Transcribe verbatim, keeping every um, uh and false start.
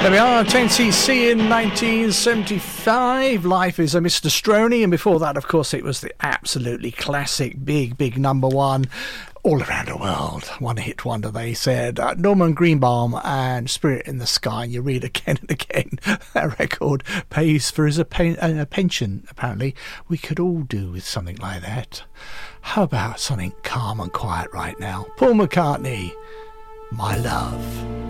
There we are, ten C C in nineteen seventy-five. Life is a Mister Stroney. And before that, of course, it was the absolutely classic, big, big number one all around the world. One hit wonder, they said. Uh, Norman Greenbaum and Spirit in the Sky. And you read again and again, that record pays for his a pen, uh, pension, apparently. We could all do with something like that. How about something calm and quiet right now? Paul McCartney, My Love.